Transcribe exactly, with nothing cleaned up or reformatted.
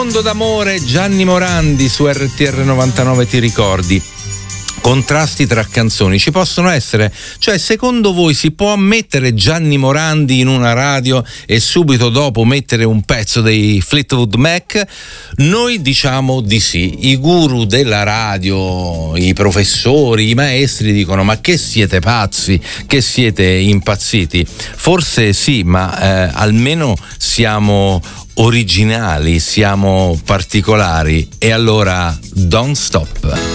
Mondo d'amore, Gianni Morandi su R T R novantanove, ti ricordi? Contrasti tra canzoni ci possono essere? Cioè, secondo voi si può mettere Gianni Morandi in una radio e subito dopo mettere un pezzo dei Fleetwood Mac? Noi diciamo di sì. I guru della radio, i professori, i maestri dicono: ma che siete pazzi, che siete impazziti? Forse sì, ma eh, almeno siamo originali, siamo particolari. E allora don't stop.